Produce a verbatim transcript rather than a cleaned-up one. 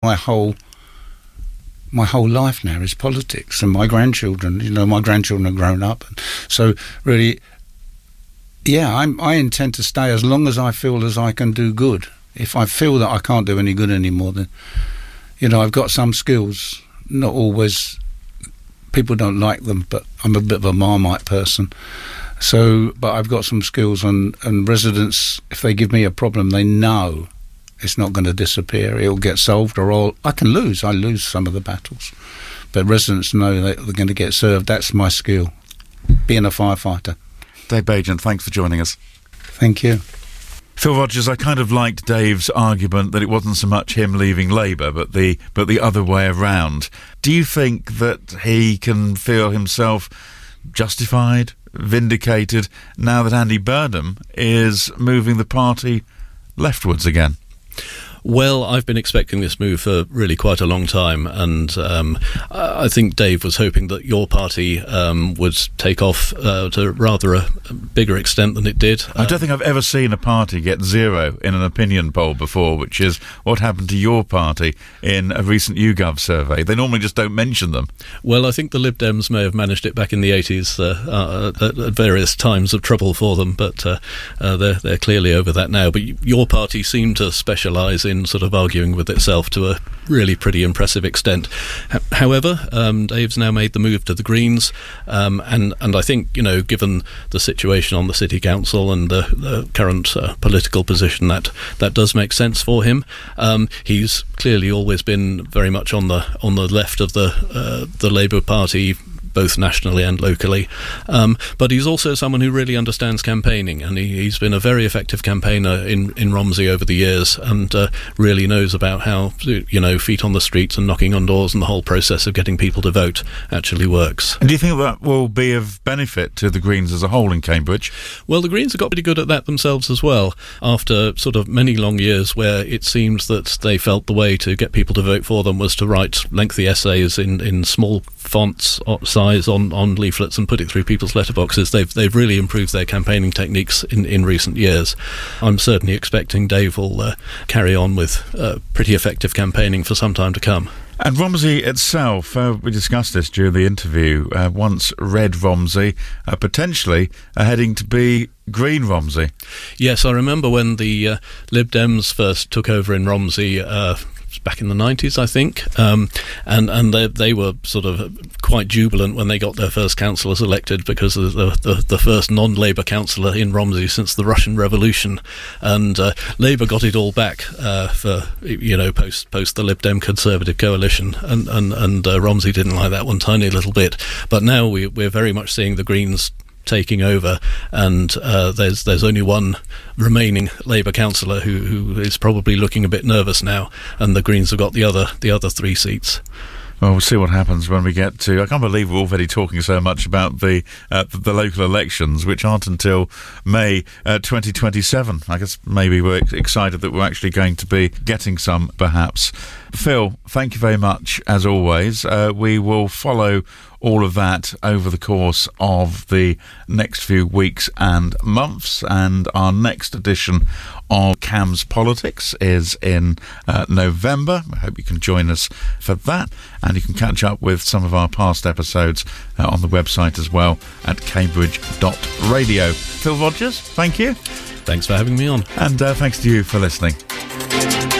My whole my whole life now is politics, and my grandchildren, you know, my grandchildren are grown up. So really, yeah, I'm, I intend to stay as long as I feel as I can do good. If I feel that I can't do any good anymore, then, you know, I've got some skills, not always, people don't like them, but I'm a bit of a Marmite person. So, but I've got some skills, and, and residents, if they give me a problem, they know it's not going to disappear. It'll get solved, or all, I can lose. I lose some of the battles. But residents know that they're going to get served. That's my skill, being a firefighter. Dave Baigent, thanks for joining us. Thank you. Phil Rogers, I kind of liked Dave's argument that it wasn't so much him leaving Labour, but the but the other way around. Do you think that he can feel himself justified, vindicated, now that Andy Burnham is moving the party leftwards again? Well, I've been expecting this move for really quite a long time, and um, I think Dave was hoping that your party um, would take off uh, to rather a bigger extent than it did. I don't think I've ever seen a party get zero in an opinion poll before, which is what happened to your party in a recent YouGov survey. They normally just don't mention them. Well, I think the Lib Dems may have managed it back in the eighties uh, uh, at, at various times of trouble for them, but uh, uh, they're, they're clearly over that now. But your party seemed to specialise in in sort of arguing with itself to a really pretty impressive extent. H- however, um, Dave's now made the move to the Greens, um, and, and I think, you know, given the situation on the City Council and the, the current uh, political position, that that does make sense for him. Um, he's clearly always been very much on the on the left of the uh, the Labour Party, both nationally and locally, um, but he's also someone who really understands campaigning, and he, he's been a very effective campaigner in, in Romsey over the years, and uh, really knows about how, you know, feet on the streets and knocking on doors and the whole process of getting people to vote actually works. And do you think that will be of benefit to the Greens as a whole in Cambridge? Well, the Greens have got pretty good at that themselves as well, after sort of many long years where it seems that they felt the way to get people to vote for them was to write lengthy essays in, in small fonts size on, on leaflets and put it through people's letterboxes. They've they've really improved their campaigning techniques in, in recent years. I'm certainly expecting Dave will uh, carry on with uh, pretty effective campaigning for some time to come. And Romsey itself, uh, we discussed this during the interview, uh, once Red Romsey, uh, potentially uh, heading to be Green Romsey. Yes, I remember when the uh, Lib Dems first took over in Romsey, uh, back in the nineties, I think, um, and and they, they were sort of quite jubilant when they got their first councillors elected, because of the, the, the first non-Labour councillor in Romsey since the Russian Revolution, and uh, Labour got it all back uh, for, you know, post post the Lib Dem Conservative coalition, and and, and uh, Romsey didn't like that one tiny little bit, but now we, we're very much seeing the Greens taking over, and uh, there's there's only one remaining Labour councillor who, who is probably looking a bit nervous now, and the Greens have got the other the other three seats. Well, we'll see what happens when we get to... I can't believe we're already talking so much about the uh, the, the local elections, which aren't until May uh, twenty twenty-seven. I guess maybe we're excited that we're actually going to be getting some, perhaps. Phil, thank you very much, as always. Uh, we will follow all of that over the course of the next few weeks and months, and our next edition of Cam's Politics is in uh, November. I hope you can join us for that, and you can catch up with some of our past episodes uh, on the website as well at cambridge dot radio. Phil Rogers, thank you. Thanks for having me on. And uh, thanks to you for listening.